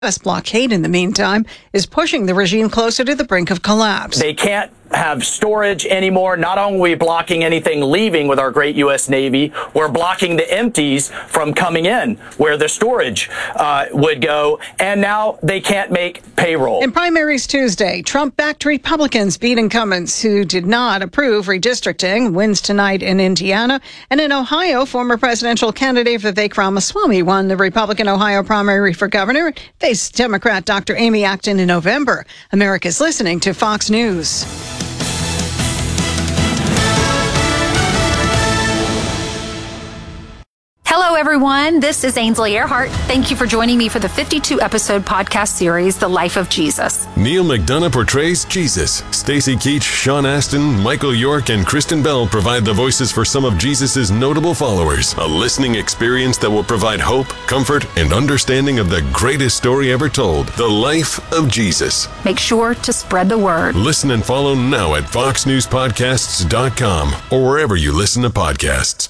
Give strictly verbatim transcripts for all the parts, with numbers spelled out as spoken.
U S blockade, in the meantime, is pushing the regime closer to the brink of collapse. They can't have storage anymore. Not only are we blocking anything leaving with our great U S Navy, we're blocking the empties from coming in where the storage uh, would go. And now they can't make payroll. In primaries Tuesday, Trump-backed Republicans beat incumbents who did not approve redistricting. Wins tonight in Indiana. And in Ohio, former presidential candidate Vivek Ramaswamy won the Republican Ohio primary for governor. Faced Democrat Doctor Amy Acton in November. America's listening to Fox News. Hello, everyone. This is Ainsley Earhart. Thank you for joining me for the fifty-two episode podcast series, The Life of Jesus. Neil McDonough portrays Jesus. Stacy Keach, Sean Astin, Michael York, and Kristen Bell provide the voices for some of Jesus' notable followers. A listening experience that will provide hope, comfort, and understanding of the greatest story ever told, The Life of Jesus. Make sure to spread the word. Listen and follow now at fox news podcasts dot com or wherever you listen to podcasts.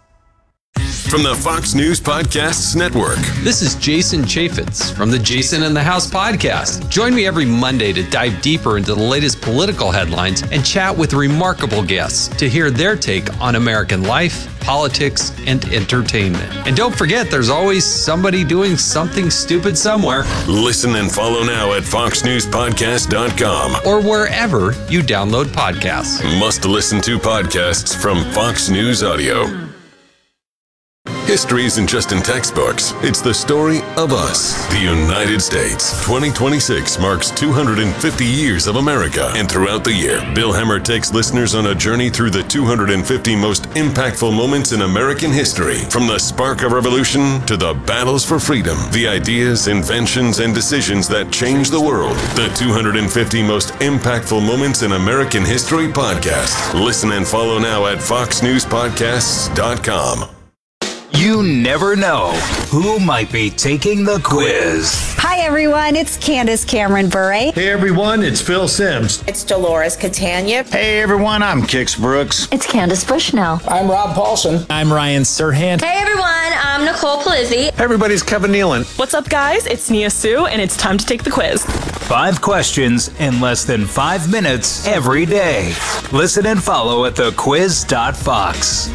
From the Fox News Podcasts Network. This is Jason Chaffetz from the Jason in the House podcast. Join me every Monday to dive deeper into the latest political headlines and chat with remarkable guests to hear their take on American life, politics, and entertainment. And don't forget, there's always somebody doing something stupid somewhere. Listen and follow now at fox news podcast dot com or wherever you download podcasts. Must listen to podcasts from Fox News Audio. History isn't just in textbooks. It's the story of us, the United States. twenty twenty-six marks two hundred fifty years of America. And throughout the year, Bill Hemmer takes listeners on a journey through the two hundred fifty most impactful moments in American history. From the spark of revolution to the battles for freedom, the ideas, inventions, and decisions that changed the world. The two hundred fifty most impactful moments in American history podcast. Listen and follow now at fox news podcasts dot com. You never know who might be taking the quiz. Hi, everyone. It's Candace Cameron Bure. Hey, everyone. It's Phil Sims. It's Dolores Catania. Hey, everyone. I'm Kix Brooks. It's Candace Bushnell. I'm Rob Paulson. I'm Ryan Serhant. Hey, everyone. I'm Nicole Palizzi. Hey, everybody. It's Kevin Nealon. What's up, guys? It's Nia Sue, and it's time to take the quiz. Five questions in less than five minutes every day. Listen and follow at the quiz dot fox.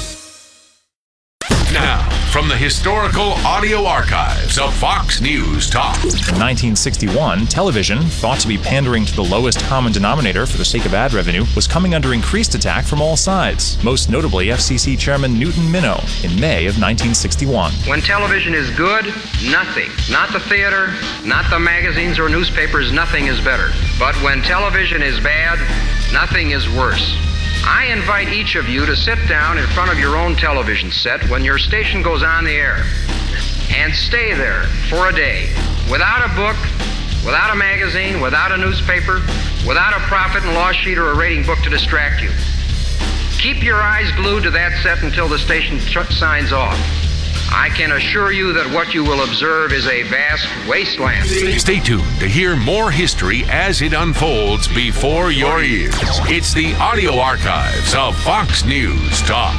Now, from the historical audio archives of Fox News Talk. In nineteen sixty-one, television, thought to be pandering to the lowest common denominator for the sake of ad revenue, was coming under increased attack from all sides, most notably F C C Chairman Newton Minow in May of nineteen sixty-one. When television is good, nothing, not the theater, not the magazines or newspapers, nothing is better. But when television is bad, nothing is worse. I invite each of you to sit down in front of your own television set when your station goes on the air and stay there for a day without a book, without a magazine, without a newspaper, without a profit and loss sheet or a rating book to distract you. Keep your eyes glued to that set until the station tr- signs off. I can assure you that what you will observe is a vast wasteland. Stay tuned to hear more history as it unfolds before your ears. It's the audio archives of Fox News Talk.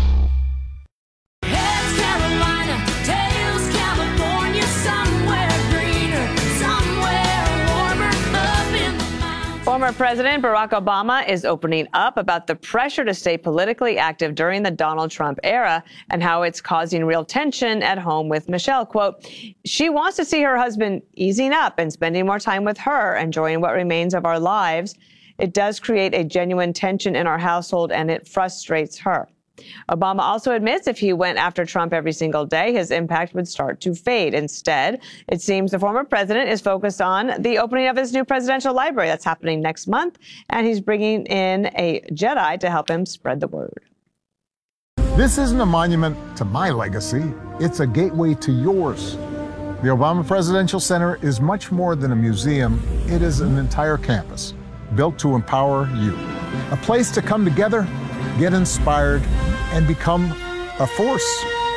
Former President Barack Obama is opening up about the pressure to stay politically active during the Donald Trump era and how it's causing real tension at home with Michelle. Quote, she wants to see her husband easing up and spending more time with her, enjoying what remains of our lives. It does create a genuine tension in our household, and it frustrates her. Obama also admits if he went after Trump every single day, his impact would start to fade. Instead, it seems the former president is focused on the opening of his new presidential library that's happening next month, and he's bringing in a Jedi to help him spread the word. This isn't a monument to my legacy. It's a gateway to yours. The Obama Presidential Center is much more than a museum. It is an entire campus built to empower you. A place to come together, get inspired, and become a force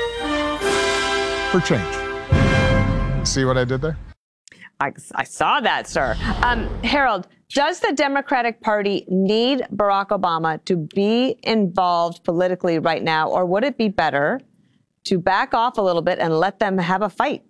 for change. See what I did there? I, I saw that, sir. Um, Harold, does the Democratic Party need Barack Obama to be involved politically right now, or would it be better to back off a little bit and let them have a fight?